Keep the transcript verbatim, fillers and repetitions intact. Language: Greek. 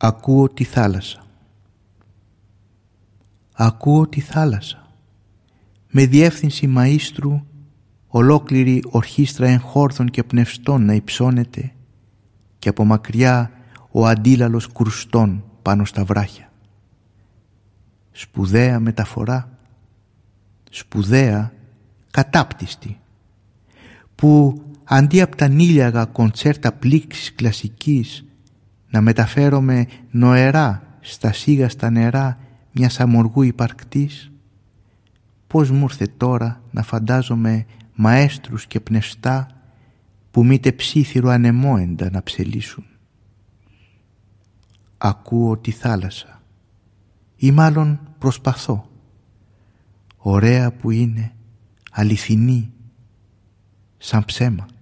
Ακούω τη θάλασσα. Ακούω τη θάλασσα. Με διεύθυνση μαΐστρου ολόκληρη ορχήστρα εγχόρδων και πνευστών να υψώνεται και από μακριά ο αντίλαλος κρουστών πάνω στα βράχια. Σπουδαία μεταφορά, σπουδαία κατάπτυστη, που αντί απ' τα νύλιαγα κοντσέρτα πλήξης κλασικής να μεταφέρομαι νοερά στα σίγαστα νερά μιας αμοργού υπαρκτής, πώς μου ήρθε τώρα να φαντάζομαι μαέστρους και πνευστά που μήτε ψήθυρο ανεμόεντα να ψελίσουν. Ακούω τη θάλασσα ή μάλλον προσπαθώ, ωραία που είναι, αληθινή, σαν ψέμα.